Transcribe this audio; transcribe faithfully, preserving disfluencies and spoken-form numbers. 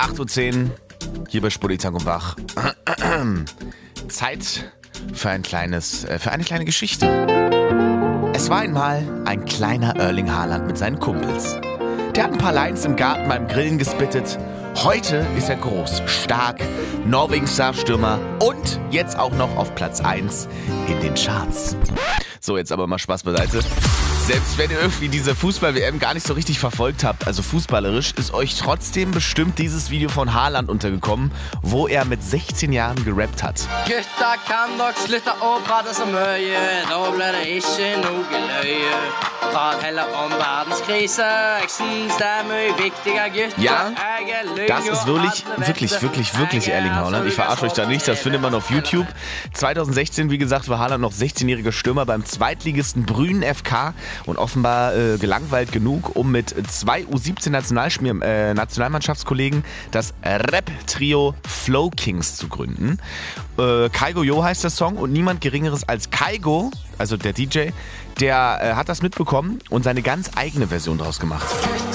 acht Uhr zehn, hier bei Spudi Zank und Bach. Zeit für ein kleines, äh, für eine kleine Geschichte. Es war einmal ein kleiner Erling Haaland mit seinen Kumpels. Der hat ein paar Lines im Garten beim Grillen gespittet. Heute ist er groß, stark, Norwegens Starstürmer und jetzt auch noch auf Platz eins in den Charts. So, jetzt aber mal Spaß beiseite. Selbst wenn ihr irgendwie diese Fußball-W M gar nicht so richtig verfolgt habt, also fußballerisch, ist euch trotzdem bestimmt dieses Video von Haaland untergekommen, wo er mit sechzehn Jahren gerappt hat. Gutta kan dere slutte å prate så mye, da blir det ikke noe løye. Prat heller om verdenskrise, jeg syns det er mye viktiger, gutter. Ja, das ist wirklich, wirklich, wirklich, wirklich Erling Haaland. Ich verarsche euch da nicht, das findet man auf YouTube. zwanzig sechzehn, wie gesagt, war Haaland noch sechzehnjähriger Stürmer beim Zweitligisten Brünen F K und offenbar äh, gelangweilt genug, um mit zwei U siebzehn Nationalspiel- äh, Nationalmannschaftskollegen das Rap-Trio Flow Kings zu gründen. Äh, Kaigo Yo heißt der Song und niemand Geringeres als Kaigo, also der D J, der äh, hat das mitbekommen und seine ganz eigene Version daraus gemacht.